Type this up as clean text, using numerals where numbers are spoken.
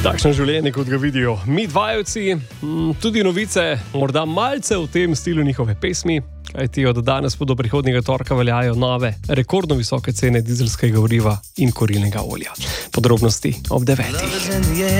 Takšno življenje, kot ga vidijo midvajevci, tudi novice, morda malce v tem stilu njihove pesmi, kajti od danes pa do prihodnjega torka veljajo nove, rekordno visoke cene dizelskega goriva in kurilnega olja. Podrobnosti ob 9.